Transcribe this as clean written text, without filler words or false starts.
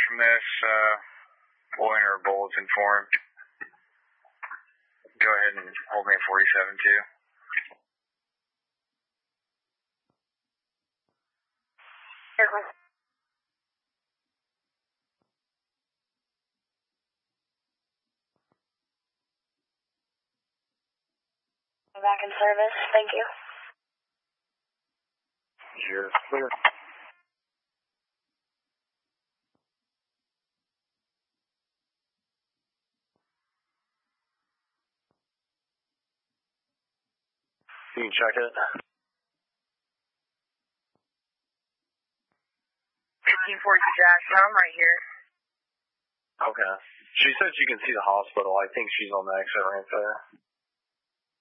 from this, we'll enter a bulletin for him. Go ahead and hold me at 47 too. Back in service, thank you. You're clear. You can check it. 1840 Jack, I'm right here. Okay. She said you can see the hospital. I think she's on the exit ramp there.